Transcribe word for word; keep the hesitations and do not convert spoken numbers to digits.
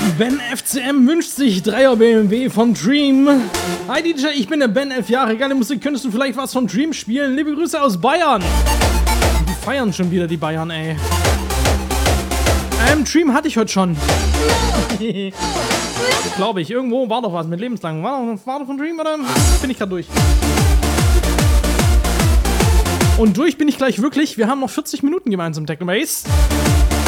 Ben F C M wünscht sich Dreier B M W von Dream. Hi D J, ich bin der Ben, elf Jahre. Geile Musik, könntest du vielleicht was von Dream spielen? Liebe Grüße aus Bayern. Die feiern schon wieder, die Bayern, ey. Ähm, Dream hatte ich heute schon. Glaube ich. Irgendwo war doch was mit lebenslang. War doch, war doch von Dream, oder? Bin ich gerade durch. Und durch bin ich gleich wirklich. Wir haben noch vierzig Minuten gemeinsam Techno Base.